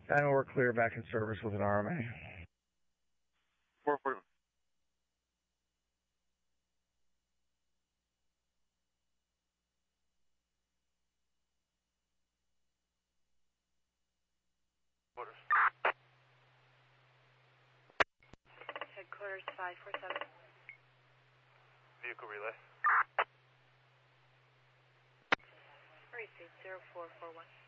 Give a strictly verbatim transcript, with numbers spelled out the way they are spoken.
And we're clear back in service with an R M A. four forty-one. Headquarters five four seven. Vehicle relay. Receive zero four four one.